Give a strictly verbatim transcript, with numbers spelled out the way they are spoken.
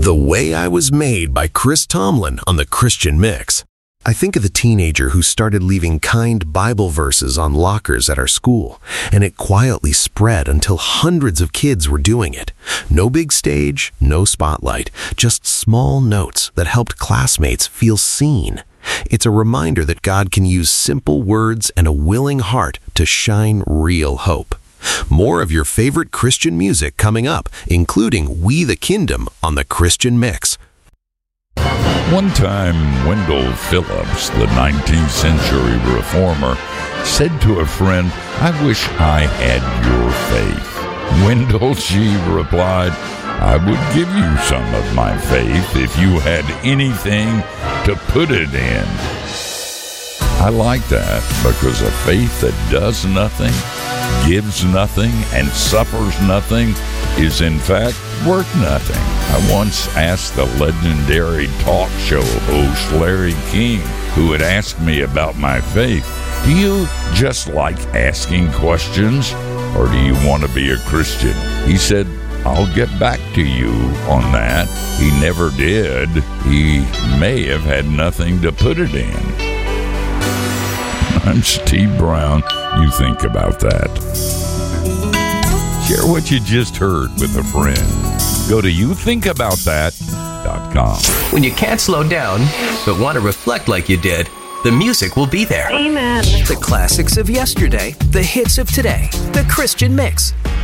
The Way I Was Made by Chris Tomlin on the Christian Mix. I think of the teenager who started leaving kind Bible verses on lockers at our school, and it quietly spread until hundreds of kids were doing it. No big stage, no spotlight, just small notes that helped classmates feel seen. It's a reminder that God can use simple words and a willing heart to shine real hope. More of your favorite Christian music coming up, including We the Kingdom on the Christian Mix. One time, Wendell Phillips, the nineteenth century reformer, said to a friend, "I wish I had your faith." Wendell, she replied, "I would give you some of my faith if you had anything to put it in." I like that, because a faith that does nothing, gives nothing, and suffers nothing is in fact worth nothing. I once asked the legendary talk show host Larry King, who had asked me about my faith, "Do you just like asking questions, or do you want to be a Christian?" He said, "I'll get back to you on that." He never did. He may have had nothing to put it in. I'm Steve Brown. You think about that. Share what you just heard with a friend. Go to you think about that dot com. When you can't slow down, but want to reflect like you did, the music will be there. Amen. The classics of yesterday, the hits of today, the Christian Mix.